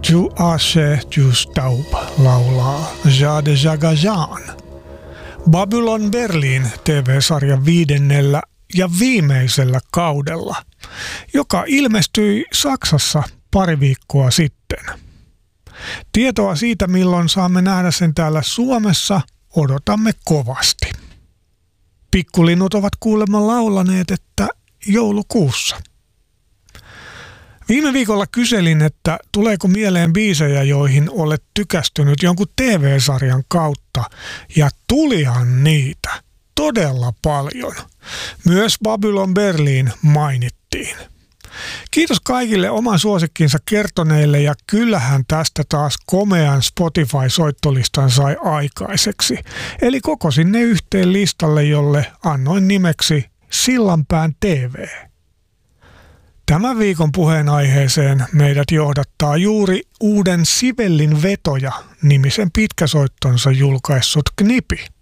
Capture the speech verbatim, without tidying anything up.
Tu Ashe Justaub laulaa Jade Jagajan. Babylon Berlin T V-sarjan viidennellä ja viimeisellä kaudella, joka ilmestyi Saksassa pari viikkoa sitten. Tietoa siitä, milloin saamme nähdä sen täällä Suomessa, odotamme kovasti. Pikkulinnut ovat kuulemma laulaneet, että joulukuussa. Viime viikolla kyselin, että tuleeko mieleen biisejä, joihin olet tykästynyt jonkun T V-sarjan kautta, ja tulihan niitä todella paljon. Myös Babylon Berlin mainittiin. Kiitos kaikille oman suosikkinsa kertoneille, ja kyllähän tästä taas komean Spotify-soittolistan sai aikaiseksi. Eli kokosin ne yhteen listalle, jolle annoin nimeksi Sillanpään T V. Tämän viikon puheenaiheeseen meidät johdattaa juuri uuden Sibellin vetoja -nimisen pitkäsoittonsa julkaissut Knipi.